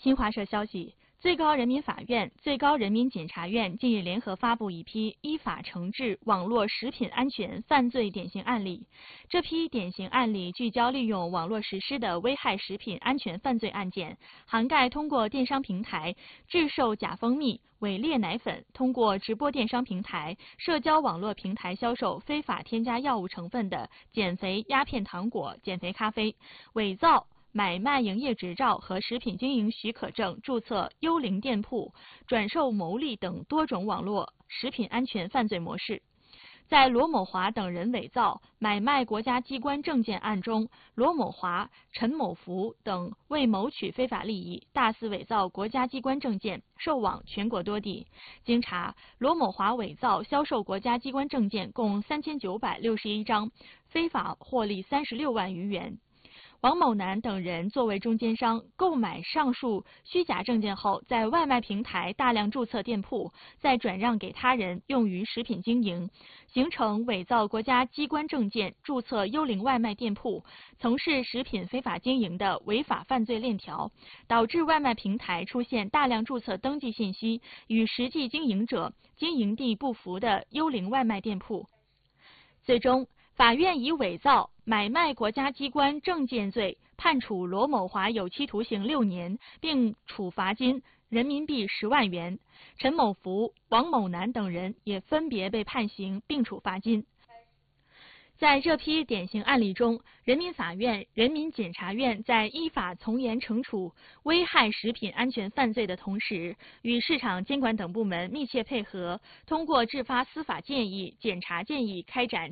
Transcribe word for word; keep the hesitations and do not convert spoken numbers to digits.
新华社消息，最高人民法院、最高人民检察院近日联合发布一批依法惩治网络食品安全犯罪典型案例。这批典型案例聚焦利用网络实施的危害食品安全犯罪案件，涵盖通过电商平台制售假蜂蜜、伪劣奶粉，通过直播电商平台、社交网络平台销售非法添加药物成分的减肥鸦片糖果、减肥咖啡，伪造买卖营业执照和食品经营许可证注册幽灵店铺、转售牟利等多种网络食品安全犯罪模式。在罗某华等人伪造、买卖国家机关证件案中，罗某华、陈某福等为谋取非法利益，大肆伪造国家机关证件，售往全国多地。经查，罗某华伪造销售国家机关证件共三千九百六十一张，非法获利三十六万余元。王某南等人作为中间商，购买上述虚假证件后，在外卖平台大量注册店铺，再转让给他人用于食品经营，形成伪造国家机关证件、注册幽灵外卖店铺、从事食品非法经营的违法犯罪链条，导致外卖平台出现大量注册登记信息与实际经营者经营地不符的幽灵外卖店铺。最终，法院以伪造、买卖国家机关证件罪判处罗某华有期徒刑六年，并处罚金人民币十万元。陈某福、王某南等人也分别被判刑并处罚金。在这批典型案例中，人民法院、人民检察院在依法从严惩处危害食品安全犯罪的同时，与市场监管等部门密切配合，通过制发司法建议、检察建议开展